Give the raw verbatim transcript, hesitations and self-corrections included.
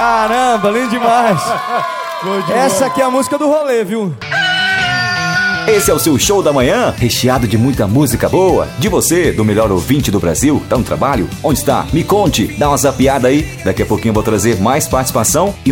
Caramba, lindo demais. Essa aqui é a música do rolê, viu? Esse é o seu show da manhã, recheado de muita música boa. De você, do melhor ouvinte do Brasil. Tá no trabalho? Onde está? Me conte, dá uma zapiada aí. Daqui a pouquinho eu vou trazer mais participação e